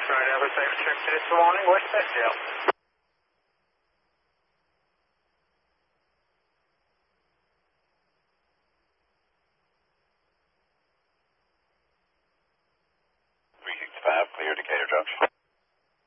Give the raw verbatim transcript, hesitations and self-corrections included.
Right, have a safe trip to this morning, West Bethel.